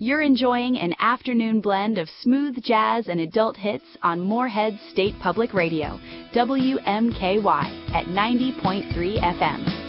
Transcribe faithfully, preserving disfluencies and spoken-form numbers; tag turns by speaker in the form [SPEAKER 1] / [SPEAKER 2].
[SPEAKER 1] You're enjoying an afternoon blend of smooth jazz and adult hits on Moorhead State Public Radio, W M K Y, at ninety point three F M.